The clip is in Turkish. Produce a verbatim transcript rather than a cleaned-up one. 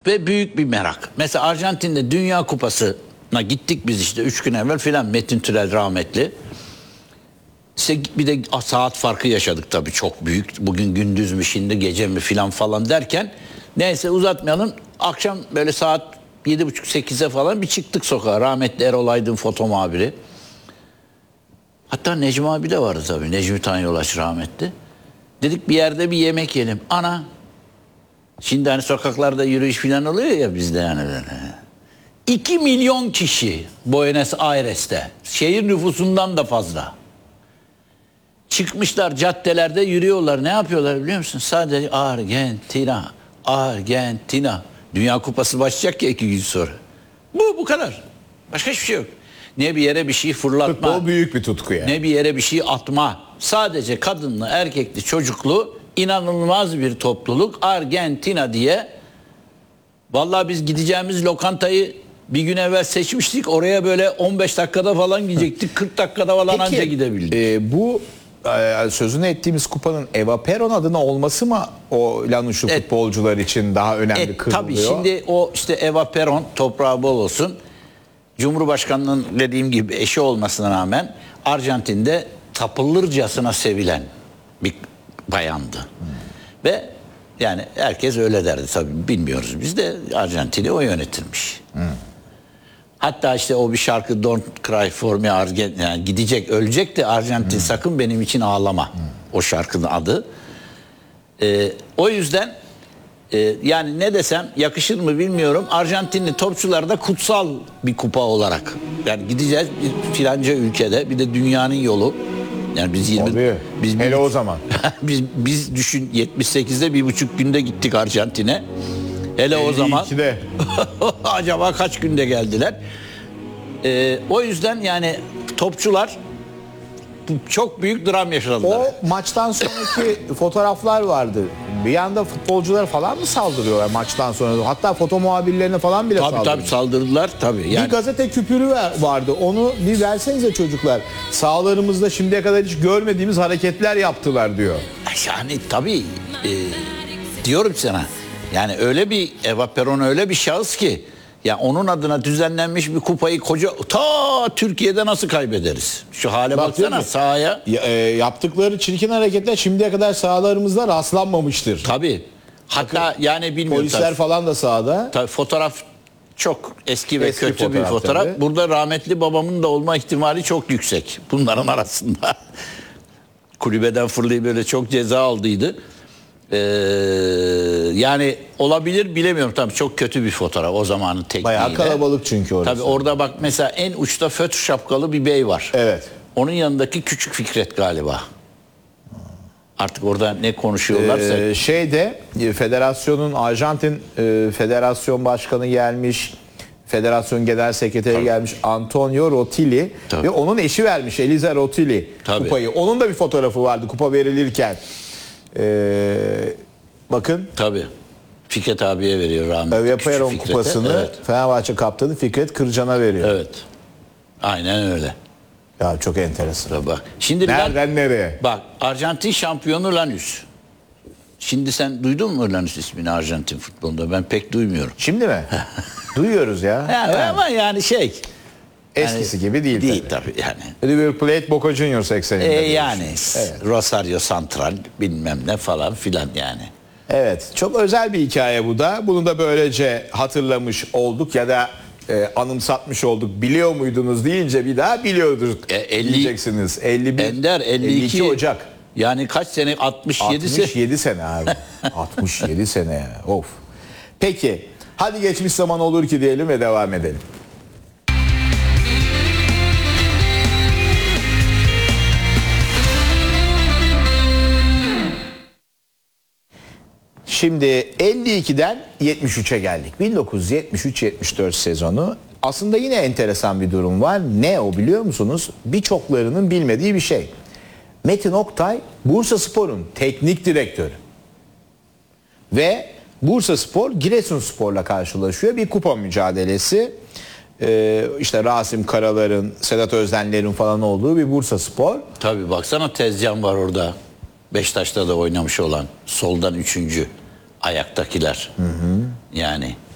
ve büyük bir merak. Mesela Arjantin'de Dünya Kupası'na gittik biz işte üç gün evvel filan, Metin Türel rahmetli. İşte bir de saat farkı yaşadık tabii, çok büyük. Bugün gündüz mü şimdi gece mi filan falan derken, neyse uzatmayalım. Akşam böyle saat yedi buçuk sekize falan bir çıktık sokağa. Rahmetli Erol Aydın foto muhabiri. Hatta Necmi abi de vardı tabii. Necmi Tanyolaş rahmetli. Dedik bir yerde bir yemek yiyelim. Ana. Şimdi hani sokaklarda yürüyüş falan oluyor ya bizde yani böyle. iki milyon kişi Buenos Aires'te. Şehir nüfusundan da fazla. Çıkmışlar caddelerde yürüyorlar. Ne yapıyorlar biliyor musun? Sadece Argentina, Argentina. Dünya Kupası başlayacak ya iki gün sonra. Bu bu kadar. Başka hiçbir şey yok. Ne bir yere bir şey fırlatma. Futbol büyük bir tutku yani. Ne bir yere bir şey atma. Sadece kadınlı, erkekli, çocuklu inanılmaz bir topluluk. Argentina diye. Vallahi biz gideceğimiz lokantayı bir gün evvel seçmiştik. Oraya böyle on beş dakikada falan gidecektik. kırk dakikada falan anca gidebildik. E, bu e, sözünü ettiğimiz kupanın Eva Perón adına olması mı o Lanuşlu Evet. futbolcular için daha önemli E, kılıyor? tabii şimdi o işte Eva Perón, toprağı bol olsun, Cumhurbaşkanı'nın dediğim gibi eşi olmasına rağmen Arjantin'de tapılırcasına sevilen bir bayandı. Hmm. Ve yani herkes öyle derdi tabii, bilmiyoruz biz de, Arjantin'i o yönetirmiş. Hmm. Hatta işte o bir şarkı Don't Cry For Me Argentina, yani gidecek ölecek de Arjantin hmm. sakın benim için ağlama. Hmm. O şarkının adı. Ee, o yüzden e, yani ne desem yakışır mı bilmiyorum. Arjantinli topçular da kutsal bir kupa olarak. Yani gideceğiz bir filanca ülkede, bir de dünyanın yolu. Yani biz yirmi biz hele o zaman. biz biz düşün yetmiş sekizde bir buçuk günde gittik Arjantin'e. Hele o zaman acaba kaç günde geldiler? Ee, o yüzden yani topçular çok büyük dram yaşadılar. O maçtan sonraki fotoğraflar vardı. Bir yanda futbolcular falan mı saldırıyorlar maçtan sonra? Hatta foto muhabirlerine falan bile tabii, saldırıyorlar. Tabii saldırdılar tabii. Yani... Bir gazete küpürü vardı. Onu bir versenize çocuklar. Sahalarımızda şimdiye kadar hiç görmediğimiz hareketler yaptılar diyor. Yani tabii e, diyorum sana. Yani öyle bir Eva Perón öyle bir şahıs ki, ya onun adına düzenlenmiş bir kupayı koca ta Türkiye'de nasıl kaybederiz? Şu hale Bak, baksana sahaya. Ya, e, yaptıkları çirkin hareketler şimdiye kadar sahalarımızda rastlanmamıştır. Tabii. Hatta bakın, yani bilmiyorum. Polisler tabii, falan da sahada. Tabii fotoğraf çok eski ve eski kötü fotoğraf, bir fotoğraf. Tabii. Burada rahmetli babamın da olma ihtimali çok yüksek. Bunların arasında. Kulübeden fırlayıp böyle çok ceza aldıydı. Ee, yani olabilir, bilemiyorum tabii, çok kötü bir fotoğraf o zamanın tekniğiyle. Bayağı kalabalık çünkü orası. Tabii orada bak mesela en uçta fötr şapkalı bir bey var. Evet. Onun yanındaki küçük Fikret galiba. Artık orada ne konuşuyorlarsa. Ee, şeyde federasyonun Arjantin e, federasyon başkanı gelmiş. Federasyon genel sekreteri tabii. gelmiş, Antonio Rotili tabii. ve onun eşi vermiş, Eliza Rotili tabii. kupayı. Onun da bir fotoğrafı vardı kupa verilirken. Ee, bakın. Tabii. Fikret abiye veriyor rahmetli. Eva Perón kupasını evet. Fenerbahçe kaptanı Fikret Kırcan'a veriyor. Evet. Aynen öyle. Ya çok enteresan. Bak. Şimdi nereden nereye? Bak, Arjantin şampiyonu Lanús. Şimdi sen duydun mu Lanús ismini Arjantin futbolunda? Ben pek duymuyorum. Şimdi mi? Duyuyoruz ya. Yani, yani. Ama yani şey. Eskisi yani, gibi değil, değil tabii. tabii yani. River Plate Boca Juniors sekseninde. E, yani evet. Rosario Central bilmem ne falan filan yani. Evet, çok özel bir hikaye bu da. Bunu da böylece hatırlamış olduk ya da e, anımsatmış olduk. Biliyor muydunuz deyince bir daha biliyorduk e, elli, diyeceksiniz. elli bir, Ender elli iki, elli iki Ocak. Yani kaç sene? altmış yedi, altmış yedi sene abi. altmış yedi sene ya. Of. Peki, hadi geçmiş zaman olur ki diyelim ve devam edelim. Şimdi elli ikiden yetmiş üçe geldik. bin dokuz yüz yetmiş üç yetmiş dört sezonu. Aslında yine enteresan bir durum var. Ne o biliyor musunuz? Birçoklarının bilmediği bir şey. Metin Oktay Bursaspor'un teknik direktörü. Ve Bursaspor Giresunspor'la karşılaşıyor. Bir kupa mücadelesi. Ee, işte Rasim Karalar'ın, Sedat Özdenler'in falan olduğu bir Bursaspor. Tabii baksana Tezcan var orada. Beşiktaş'ta da oynamış olan soldan üçüncü ayaktakiler. Hı hı. Yani